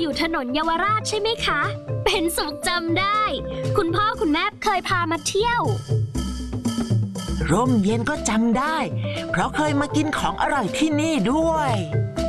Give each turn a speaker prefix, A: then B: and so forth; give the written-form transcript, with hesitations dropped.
A: อยู่ถนนเยาวราชใช่ไหมคะเป็นสุขจำได้คุณพ่อคุณแม่เคยพามาเที่ยว
B: ร่มเย็นก็จำได้เพราะเคยมากินของอร่อยที่นี่ด้วย